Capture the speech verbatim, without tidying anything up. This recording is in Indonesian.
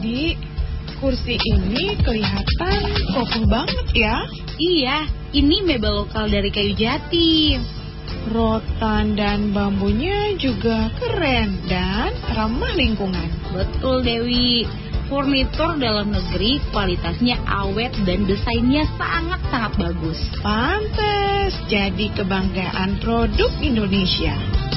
Di, kursi ini kelihatan kokoh banget ya. Iya, ini mebel lokal dari kayu jati. Rotan dan bambunya juga keren dan ramah lingkungan. Betul Dewi, furnitur dalam negeri kualitasnya awet dan desainnya sangat-sangat bagus. Pantes jadi kebanggaan produk Indonesia.